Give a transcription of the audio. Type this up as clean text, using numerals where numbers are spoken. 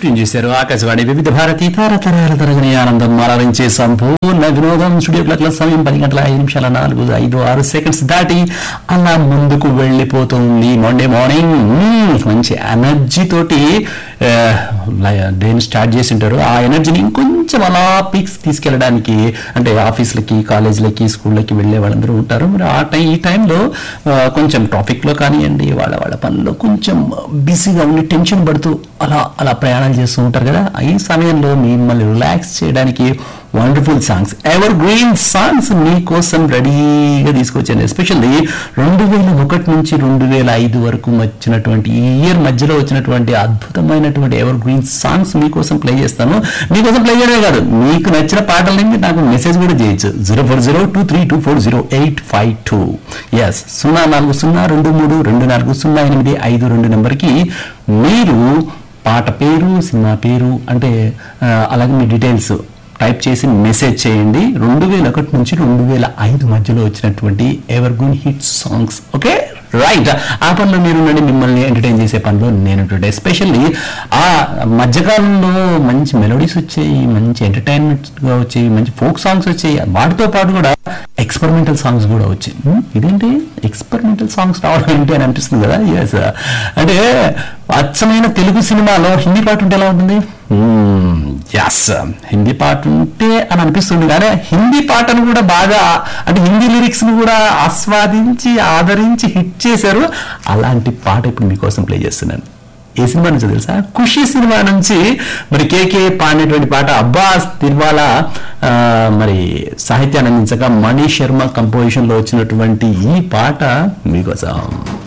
Tune చేశారు ఆకాశవాణి వివిధ భారతి తరతరాల తరగని ఆనందం మలరించే సంపూర్ణ వినోదం. స్టూడియో క్లాక్ సమయం 10:05:56 దాటి అలా ముందుకు వెళ్ళిపోతుంది. మండే మార్నింగ్ మంచి ఎనర్జీ తోటి డేని స్టార్ట్ చేసి ఉంటారు. ఆ ఎనర్జీని ఇంకొంచెం అలా పీక్స్ తీసుకెళ్ళడానికి, అంటే ఆఫీసులకి, కాలేజీలకి, స్కూళ్ళకి వెళ్ళే వాళ్ళందరూ ఉంటారు. మరి ఈ టైంలో కొంచెం ట్రాఫిక్లో కానివ్వండి, వాళ్ళ పనుల్లో కొంచెం బిజీగా ఉండి టెన్షన్ పడుతూ అలా ప్రయాణం చేస్తూ ఉంటారు కదా. ఈ సమయంలో మిమ్మల్ని రిలాక్స్ చేయడానికి wonderful songs, ever green songs మీకోసం రెడీగా తీసుకొచ్చాను. ఎస్పెషల్లీ 2001 నుంచి 2005 వరకు వచ్చినటువంటి ఈ ఇయర్ మధ్యలో వచ్చినటువంటి అద్భుతమైనటువంటి ఎవర్ గ్రీన్ సాంగ్స్ మీకోసం ప్లే చేస్తాను. మీకోసం ప్లే చేయడమే కాదు, మీకు నచ్చిన పాటలని నాకు మెసేజ్ కూడా చేయొచ్చు. 04023240852. ఎస్ 04023240852 నెంబర్కి మీరు పాట పేరు, సినిమా పేరు, అంటే అలాగే మీ డీటెయిల్స్ టైప్ చేసి మెసేజ్ చేయండి. 2001 నుంచి 2005 మధ్యలో వచ్చినటువంటి ever green hit songs. Okay right, ఆ పనిలో మీరు మిమ్మల్ని ఎంటర్టైన్ చేసే పనిలో నేను టుడే. ఎస్పెషల్లీ ఆ మధ్యకాలంలో మంచి మెలోడీస్ వచ్చాయి, మంచి ఎంటర్టైన్మెంట్గా వచ్చాయి, మంచి ఫోక్ సాంగ్స్ వచ్చాయి. వాటితో పాటు కూడా ఎక్స్పెరిమెంటల్ సాంగ్స్ కూడా వచ్చాయి. ఇదేంటి ఎక్స్పెరిమెంటల్ సాంగ్స్ రావడం ఏంటి అని అనిపిస్తుంది కదా. ఎస్, అంటే అచ్చమైన తెలుగు సినిమాలో హిందీ పాట ఉంటే ఎలా ఉంటుంది? ఎస్, హిందీ పాట ఉంటే అని అనిపిస్తుంది. కానీ హిందీ పాటను కూడా బాగా, అంటే హిందీ లిరిక్స్ ను కూడా ఆస్వాదించి ఆదరించి హిట్ చేశారు. అలాంటి పాట ఇప్పుడు మీకోసం ప్లే చేస్తున్నాను. ఏ సినిమా నుంచి తెలుసా? ఖుషి సినిమా నుంచి మరి కేకే పాడినటువంటి పాట. అబ్బాస్ తిర్వాలా మరి సాహిత్యాన్ని అందించగా మణి శర్మ కంపోజిషన్ లో వచ్చినటువంటి ఈ పాట మీకోసం.